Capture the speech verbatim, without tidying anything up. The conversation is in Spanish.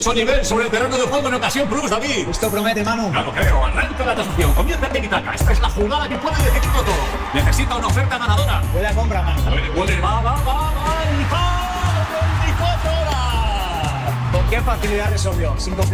Su nivel sobre el terreno de juego en ocasión plus, David. Esto promete, Manu. No lo creo. Arranca la transacción. Comienza el tiki-taka. Esta es la jugada que puede decidirlo todo. Necesita una oferta ganadora. Buena compra, Manu. Puede, puede. Va, va, va, va. ¡Y va! ¡veinticuatro horas! ¿Con qué facilidad resolvió? Sin